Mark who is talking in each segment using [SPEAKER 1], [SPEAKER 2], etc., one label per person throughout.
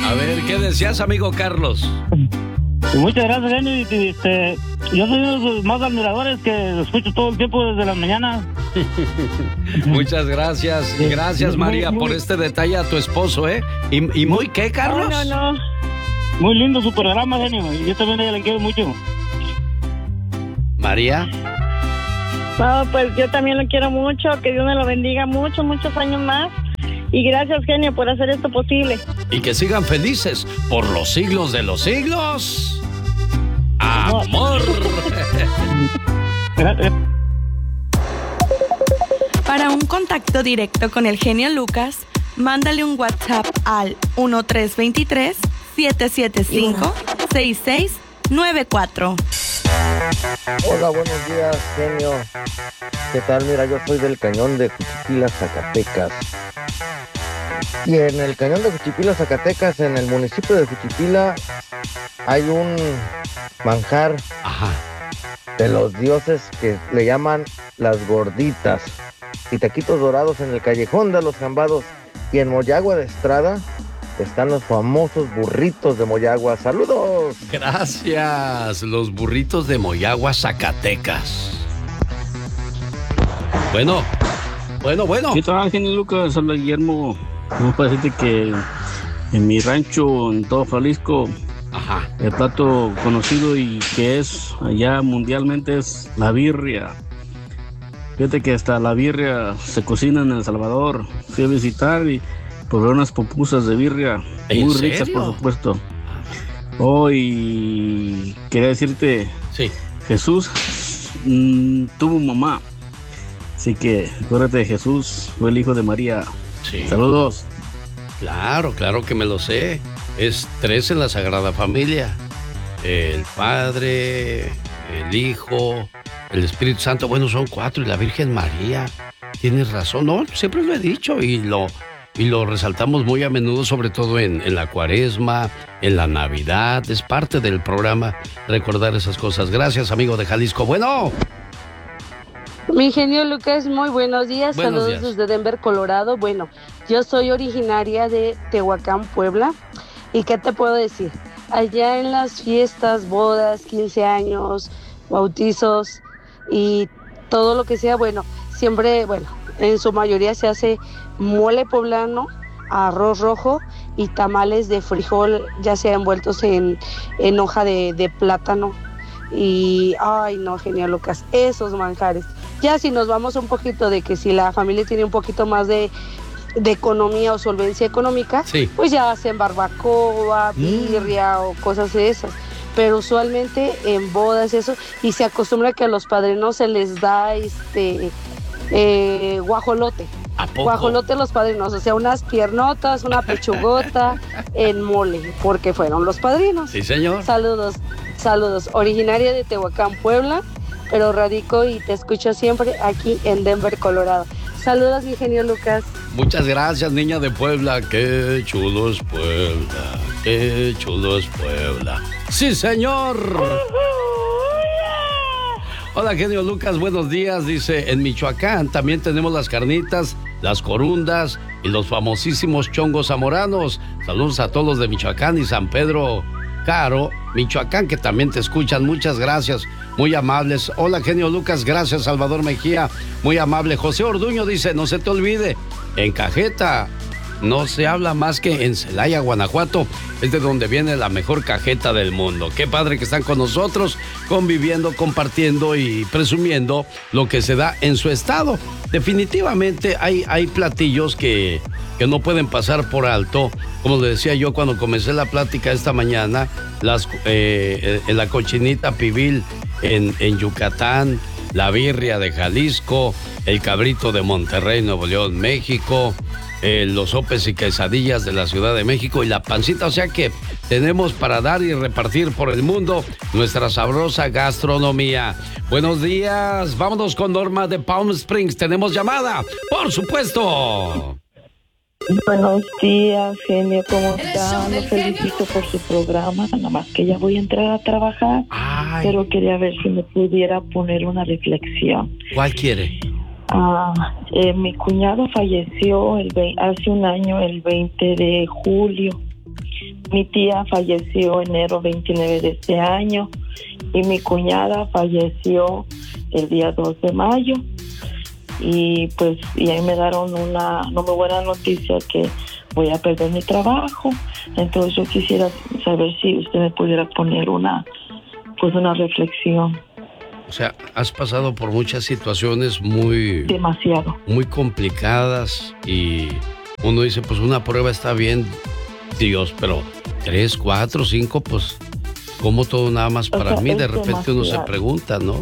[SPEAKER 1] A ver, ¿qué decías, amigo Carlos?
[SPEAKER 2] Muchas gracias, Genio. Yo soy uno de los más admiradores que lo escucho todo el tiempo desde las mañanas.
[SPEAKER 1] Muchas gracias. Gracias, María, por este detalle a tu esposo, ¿eh? ¿Y muy qué, Carlos?
[SPEAKER 2] No. Muy lindo su programa, Genio. Y yo también a ella le quiero mucho.
[SPEAKER 1] María.
[SPEAKER 3] No, pues yo también lo quiero mucho. Que Dios me lo bendiga muchos años más. Y gracias, Genio, por hacer esto posible.
[SPEAKER 1] Y que sigan felices por los siglos de los siglos. ¡Amor!
[SPEAKER 4] Para un contacto directo con el genio Lucas, mándale un WhatsApp al 1323-775-6694.
[SPEAKER 5] Hola, buenos días, genio. ¿Qué tal? Mira, yo soy del Cañón de Juchipila, Zacatecas. Y en el Cañón de Juchipila, Zacatecas, en el municipio de Juchipila, hay un manjar de los dioses que le llaman las gorditas. Y taquitos dorados en el Callejón de los Jambados. Y en Moyagua de Estrada están los famosos burritos de Moyagua. ¡Saludos!
[SPEAKER 1] Gracias, los burritos de Moyagua, Zacatecas. Bueno.
[SPEAKER 6] ¿Qué tal, genio Lucas? Habla Guillermo. Vamos a decirte que en mi rancho, en todo Jalisco, el plato conocido y que es allá mundialmente es la birria. Fíjate que hasta la birria se cocina en El Salvador. Fui a visitar y probé unas pupusas de birria muy ricas, por supuesto. Y quería decirte, Jesús tuvo mamá. Así que acuérdate de Jesús, fue el hijo de María.
[SPEAKER 1] Sí.
[SPEAKER 6] Saludos.
[SPEAKER 1] Claro que me lo sé. Es 3 en la Sagrada Familia. El Padre, el Hijo, el Espíritu Santo. Bueno, son 4 y la Virgen María. Tienes razón. No, siempre lo he dicho y lo resaltamos muy a menudo, sobre todo en la Cuaresma, en la Navidad. Es parte del programa recordar esas cosas. Gracias, amigo de Jalisco. Bueno.
[SPEAKER 7] Mi genio Lucas, muy buenos días.
[SPEAKER 1] Buenos
[SPEAKER 7] Saludos
[SPEAKER 1] días.
[SPEAKER 7] desde Denver, Colorado. Bueno, yo soy originaria de Tehuacán, Puebla. ¿Y qué te puedo decir? Allá en las fiestas, bodas, 15 años, bautizos y todo lo que sea, siempre, en su mayoría se hace mole poblano, arroz rojo y tamales de frijol, ya sea envueltos en hoja de plátano. Y, ay no, genial, Lucas, esos manjares. Ya si nos vamos un poquito de que si la familia tiene un poquito más de economía o solvencia económica, pues ya hacen barbacoa, birria o cosas de esas. Pero usualmente en bodas eso, y se acostumbra que a los padrinos se les da guajolote.
[SPEAKER 1] ¿A poco?
[SPEAKER 7] Guajolote a los padrinos, o sea, unas piernotas, una pechugota en mole, porque fueron los padrinos.
[SPEAKER 1] Sí, señor.
[SPEAKER 7] Saludos. Originaria de Tehuacán, Puebla, pero radico y te escucho siempre aquí en Denver, Colorado. Saludos, mi genio Lucas.
[SPEAKER 1] Muchas gracias, niña de Puebla. Qué chulo es Puebla. Qué chulo es Puebla. ¡Sí, señor! Hola, genio Lucas, buenos días. Dice, en Michoacán también tenemos las carnitas, las corundas y los famosísimos chongos zamoranos. Saludos a todos los de Michoacán y San Pedro Caro, Michoacán, que también te escuchan. Muchas gracias, muy amables. Hola, genio Lucas, gracias, Salvador Mejía, muy amable. José Orduño dice, no se te olvide, en Cajeta no se habla más que en Celaya, Guanajuato. Es de donde viene la mejor cajeta del mundo. Qué padre que están con nosotros, conviviendo, compartiendo y presumiendo lo que se da en su estado. Definitivamente hay platillos que no pueden pasar por alto. Como le decía yo cuando comencé la plática esta mañana, la cochinita pibil en Yucatán, la birria de Jalisco, el cabrito de Monterrey, Nuevo León, México, los sopes y quesadillas de la Ciudad de México y la pancita. O sea que tenemos para dar y repartir por el mundo nuestra sabrosa gastronomía. Buenos días, vámonos con Norma de Palm Springs. Tenemos llamada, por supuesto.
[SPEAKER 8] Buenos días, genio, ¿cómo está? Lo felicito por su programa, nada más que ya voy a entrar a trabajar. Pero quería ver si me pudiera poner una reflexión.
[SPEAKER 1] ¿Cuál quiere?
[SPEAKER 8] Mi cuñado falleció hace un año, el 20 de julio. Mi tía falleció enero 29 de este año y mi cuñada falleció el día 2 de mayo. Y pues y ahí me dieron una no muy buena noticia que voy a perder mi trabajo. Entonces yo quisiera saber si usted me pudiera poner una reflexión.
[SPEAKER 1] O sea, has pasado por muchas situaciones muy complicadas y uno dice, pues una prueba está bien, Dios, pero 3, 4, 5, pues como todo nada más para mí, de repente uno se pregunta, ¿no?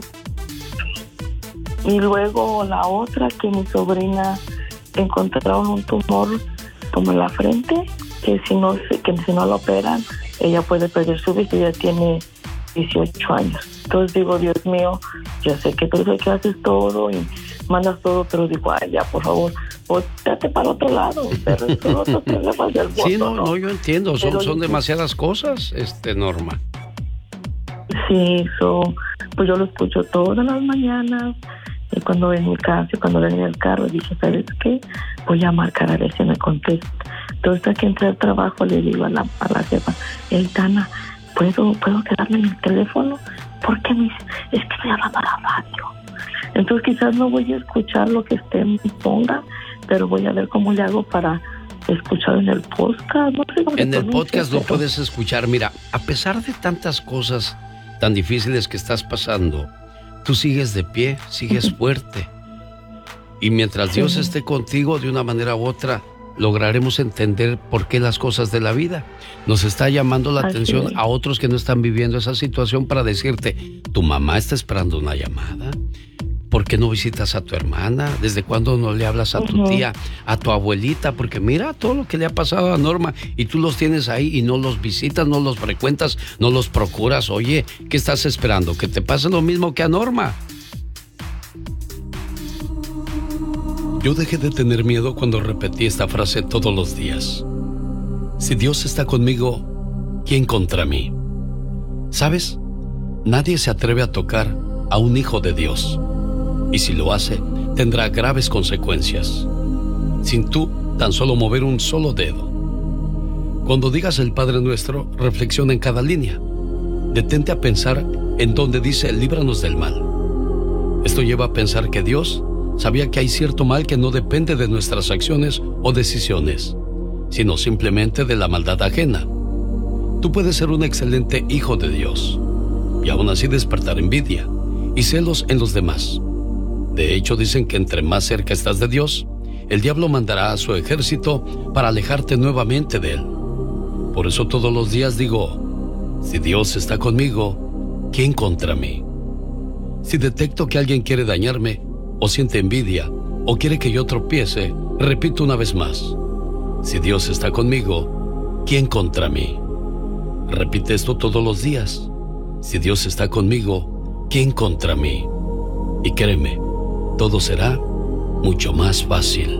[SPEAKER 8] Y luego la otra, que mi sobrina encontraron un tumor como en la frente, que si no la operan, ella puede perder su vista. Ella tiene 18 años. Entonces digo, Dios mío, yo sé que tú que haces todo y mandas todo, pero digo, ay, ya, por favor, date para otro lado. Pero son otros problemas del mundo.
[SPEAKER 1] Sí, no, yo entiendo, son demasiadas cosas, Norma.
[SPEAKER 8] Sí, pues yo lo escucho todas las mañanas. Y cuando ven mi casa, cuando ven en el carro, dije, ¿sabes qué? Voy a marcar a ver si me contesta. Entonces, hasta que entré al trabajo, le digo a la jefa, Tana, ¿puedo quedarme en el teléfono? Porque me dice, es que estoy hablando a la radio. Entonces, quizás no voy a escuchar lo que usted me ponga, pero voy a ver cómo le hago para escuchar en el podcast. No sé
[SPEAKER 1] en el podcast lo puedes escuchar. Mira, a pesar de tantas cosas tan difíciles que estás pasando, tú sigues de pie, sigues fuerte. Y mientras Dios esté contigo, de una manera u otra, lograremos entender por qué las cosas de la vida. Nos está llamando la atención a otros que no están viviendo esa situación para decirte, ¿tu mamá está esperando una llamada? ¿Por qué no visitas a tu hermana? ¿Desde cuándo no le hablas a tu tía, a tu abuelita? Porque mira todo lo que le ha pasado a Norma y tú los tienes ahí y no los visitas, no los frecuentas, no los procuras. Oye, ¿qué estás esperando? ¿Que te pase lo mismo que a Norma? Yo dejé de tener miedo cuando repetí esta frase todos los días. Si Dios está conmigo, ¿quién contra mí? ¿Sabes? Nadie se atreve a tocar a un hijo de Dios. Y si lo hace, tendrá graves consecuencias. Sin tú tan solo mover un solo dedo. Cuando digas el Padre Nuestro, reflexiona en cada línea. Detente a pensar en donde dice, líbranos del mal. Esto lleva a pensar que Dios sabía que hay cierto mal que no depende de nuestras acciones o decisiones, sino simplemente de la maldad ajena. Tú puedes ser un excelente hijo de Dios y aún así despertar envidia y celos en los demás. De hecho, dicen que entre más cerca estás de Dios, el diablo mandará a su ejército para alejarte nuevamente de él. Por eso todos los días digo, si Dios está conmigo, ¿quién contra mí? Si detecto que alguien quiere dañarme, o siente envidia, o quiere que yo tropiece, repito una vez más, si Dios está conmigo, ¿quién contra mí? Repite esto todos los días. Si Dios está conmigo, ¿quién contra mí? Y créeme, todo será mucho más fácil.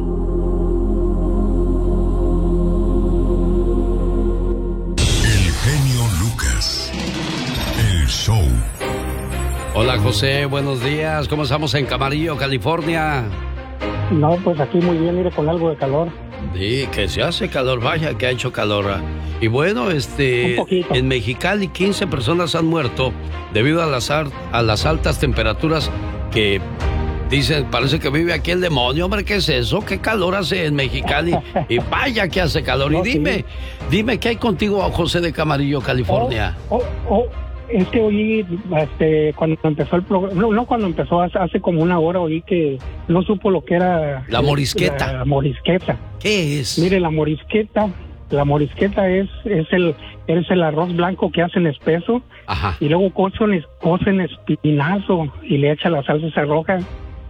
[SPEAKER 9] El genio Lucas, el show.
[SPEAKER 1] Hola José, buenos días. ¿Cómo estamos en Camarillo, California?
[SPEAKER 10] No, pues aquí muy bien, mire, con algo de calor.
[SPEAKER 1] Sí, que se hace calor, vaya que ha hecho calor. Y bueno, en Mexicali 15 personas han muerto debido a las altas temperaturas que dicen, parece que vive aquí el demonio. Hombre, ¿qué es eso? ¿Qué calor hace en Mexicali? Y vaya que hace calor. No, y dime, ¿qué hay contigo, José de Camarillo, California?
[SPEAKER 10] Es que oí, cuando empezó el programa, no cuando empezó, hace como una hora oí que no supo lo que era...
[SPEAKER 1] La morisqueta.
[SPEAKER 10] La morisqueta.
[SPEAKER 1] ¿Qué es?
[SPEAKER 10] Mire, la morisqueta es el arroz blanco que hacen espeso.
[SPEAKER 1] Ajá.
[SPEAKER 10] Y luego cocen espinazo y le echan la salsa roja.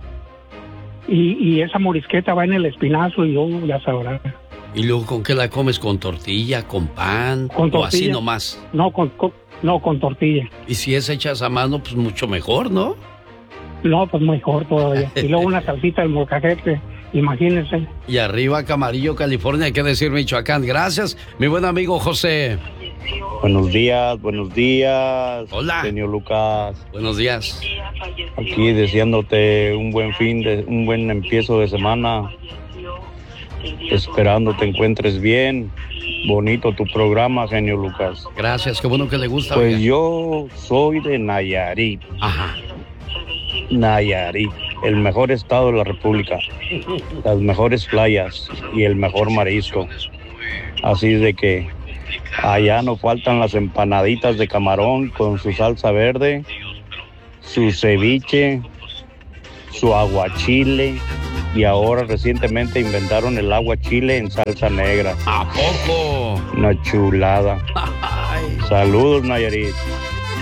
[SPEAKER 10] Y esa morisqueta va en el espinazo y ya sabrá.
[SPEAKER 1] ¿Y luego con qué la comes? ¿Con tortilla, con pan?
[SPEAKER 10] Con tortilla.
[SPEAKER 1] ¿O así nomás?
[SPEAKER 10] No, con tortilla.
[SPEAKER 1] Y si es hechas a mano, pues mucho mejor, ¿no?
[SPEAKER 10] No, pues mejor todavía. Y luego una salsita de molcajete, imagínense.
[SPEAKER 1] Y arriba Camarillo, California, hay que decir Michoacán. Gracias, mi buen amigo José.
[SPEAKER 11] Buenos días.
[SPEAKER 1] Hola.
[SPEAKER 11] Genio Lucas.
[SPEAKER 1] Buenos días.
[SPEAKER 11] Aquí deseándote un buen empiezo de semana. esperando te encuentres bien. Bonito tu programa, genio Lucas.
[SPEAKER 1] Gracias, qué bueno que le gusta.
[SPEAKER 11] Pues
[SPEAKER 1] oiga.
[SPEAKER 11] yo soy de Nayarit.
[SPEAKER 1] Ajá.
[SPEAKER 11] Nayarit, el mejor estado de la República, las mejores playas y el mejor marisco. Así de que allá no faltan las empanaditas de camarón con su salsa verde, su ceviche, su aguachile, y ahora recientemente inventaron el aguachile en salsa negra.
[SPEAKER 1] ¿A poco?
[SPEAKER 11] Una chulada. Saludos, Nayarit.